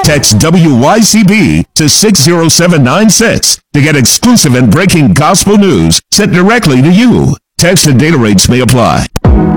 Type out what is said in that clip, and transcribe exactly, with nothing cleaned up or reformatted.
Text W Y C B to six zero seven nine six to get exclusive and breaking gospel news sent directly to you. Text and data rates may apply.